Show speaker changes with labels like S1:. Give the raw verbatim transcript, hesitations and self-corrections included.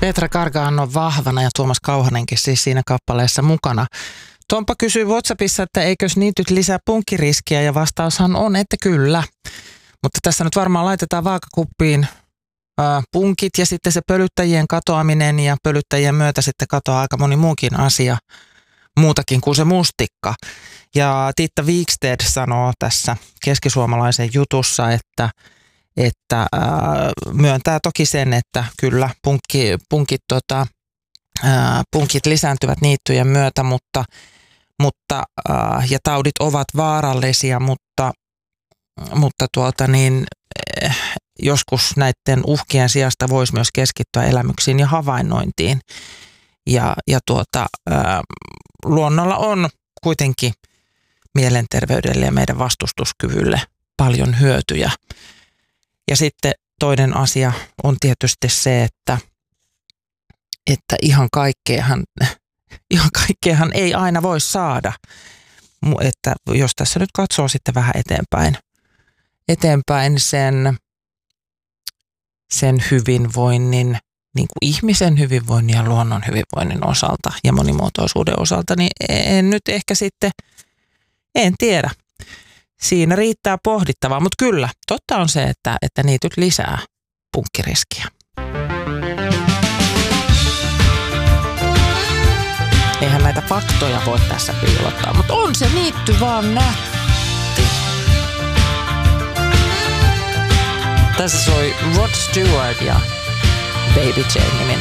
S1: Petra Gargano vahvana ja Tuomas Kauhanenkin siis siinä kappaleessa mukana. Tompa kysyy WhatsAppissa, että eikös niityt lisää punkkiriskiä, ja vastaushan on, että kyllä. Mutta tässä nyt varmaan laitetaan vaakakuppiin ää, punkit ja sitten se pölyttäjien katoaminen, ja pölyttäjien myötä sitten katoaa aika moni muukin asia, muutakin kuin se mustikka. Ja Tiitta Wikstedt sanoo tässä keskisuomalaisen jutussa, että, että ää, myöntää toki sen, että kyllä punkki, punkit, tota, ää, punkit lisääntyvät niittyjen myötä, mutta, mutta, ää, ja taudit ovat vaarallisia, mutta, mutta tuota niin, eh, joskus näiden uhkien sijasta voisi myös keskittyä elämyksiin ja havainnointiin. Ja, ja tuota, ää, luonnolla on kuitenkin mielenterveydelle ja meidän vastustuskyvylle paljon hyötyjä. Ja sitten toinen asia on tietysti se, että, että ihan kaikkeahan, ihan kaikkeahan ei aina voi saada. Että jos tässä nyt katsoo sitten vähän eteenpäin, eteenpäin sen, sen hyvinvoinnin, niin kuin ihmisen hyvinvoinnin ja luonnon hyvinvoinnin osalta ja monimuotoisuuden osalta, niin en nyt ehkä sitten, en tiedä. Siinä riittää pohdittavaa, mutta kyllä, totta on se, että, että niityt lisää punkkiriskiä. Eihän näitä faktoja voi tässä piilottaa, mutta on se niitty vaan nätti. Tässä soi Rod Stewart ja Baby Jane -niminen